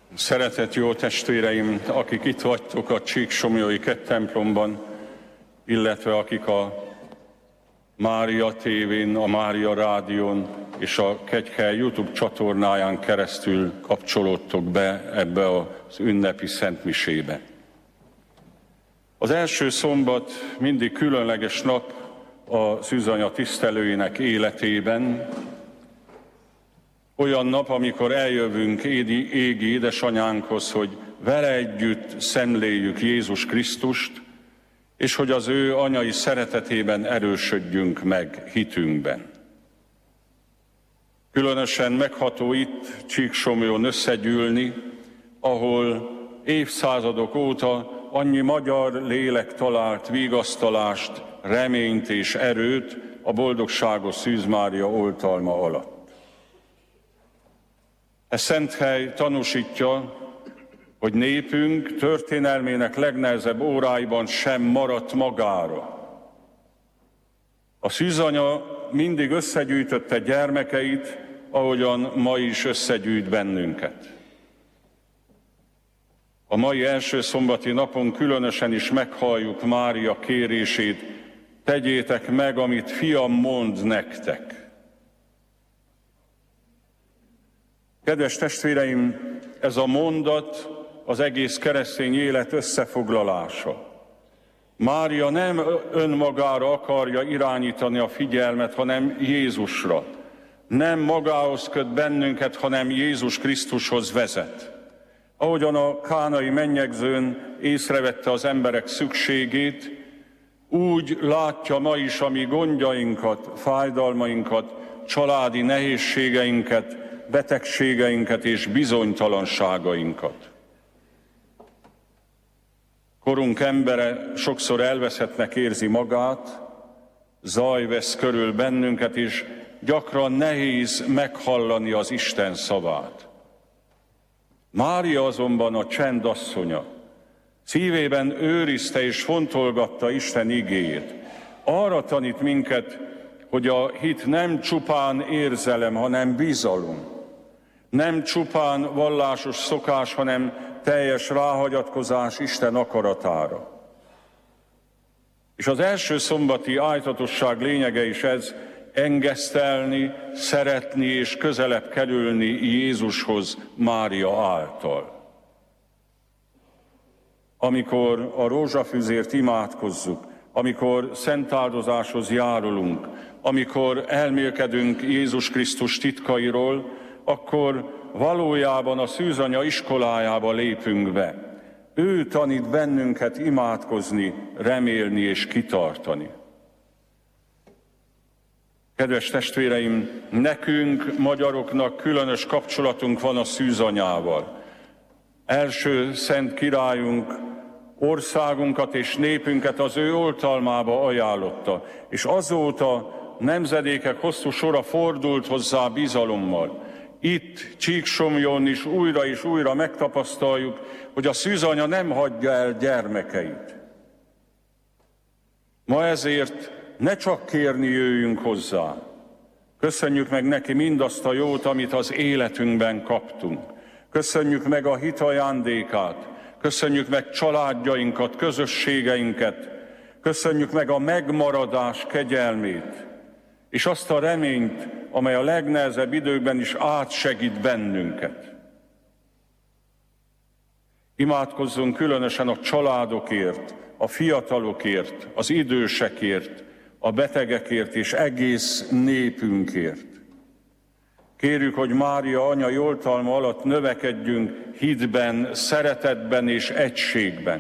Szeretett jó testvéreim, akik itt vagytok a Csíksomlyói Kettemplomban, illetve akik a Mária tévén, a Mária rádión és a Kegyhely YouTube csatornáján keresztül kapcsolódtok be ebbe az ünnepi szentmisébe. Az első szombat mindig különleges nap a szűzanya tisztelőinek életében, olyan nap, amikor eljövünk égi édesanyánkhoz, hogy vele együtt szemléljük Jézus Krisztust, és hogy az ő anyai szeretetében erősödjünk meg hitünkben. Különösen megható itt Csíksomlyón összegyűlni, ahol évszázadok óta annyi magyar lélek talált vigasztalást, reményt és erőt a boldogságos Szűz Mária oltalma alatt. E szent hely tanúsítja, hogy népünk történelmének legnehezebb óráiban sem maradt magára. A szűzanya mindig összegyűjtötte gyermekeit, ahogyan ma is összegyűjt bennünket. A mai első szombati napon különösen is meghalljuk Mária kérését: tegyétek meg, amit fiam mond nektek. Kedves testvéreim, ez a mondat az egész keresztény élet összefoglalása. Mária nem önmagára akarja irányítani a figyelmet, hanem Jézusra. Nem magához köt bennünket, hanem Jézus Krisztushoz vezet. Ahogyan a kánai mennyegzőn észrevette az emberek szükségét, úgy látja ma is a mi gondjainkat, fájdalmainkat, családi nehézségeinket, betegségeinket és bizonytalanságainkat. Korunk embere sokszor elveszettnek érzi magát, zaj vesz körül bennünket, és gyakran nehéz meghallani az Isten szavát. Mária azonban a csend asszonya. Szívében őrizte és fontolgatta Isten igéjét. Arra tanít minket, hogy a hit nem csupán érzelem, hanem bizalom. Nem csupán vallásos szokás, hanem teljes ráhagyatkozás Isten akaratára. És az első szombati ájtatosság lényege is ez: engesztelni, szeretni és közelebb kerülni Jézushoz Mária által. Amikor a rózsafüzért imádkozzuk, amikor szentáldozáshoz járulunk, amikor elmélkedünk Jézus Krisztus titkairól, akkor valójában a szűzanya iskolájába lépünk be. Ő tanít bennünket imádkozni, remélni és kitartani. Kedves testvéreim, nekünk, magyaroknak különös kapcsolatunk van a szűzanyával. Első szent királyunk országunkat és népünket az ő oltalmába ajánlotta, és azóta nemzedékek hosszú sora fordult hozzá bizalommal. Itt, Csíksomlyón is újra és újra megtapasztaljuk, hogy a szűzanya nem hagyja el gyermekeit. Ma ezért ne csak kérni jöjjünk hozzá. Köszönjük meg neki mindazt a jót, amit az életünkben kaptunk. Köszönjük meg a hit ajándékát, köszönjük meg családjainkat, közösségeinket, köszönjük meg a megmaradás kegyelmét, és azt a reményt, amely a legnehezebb időkben is átsegít bennünket. Imádkozzunk különösen a családokért, a fiatalokért, az idősekért, a betegekért és egész népünkért. Kérjük, hogy Mária anyai oltalma alatt növekedjünk hitben, szeretetben és egységben.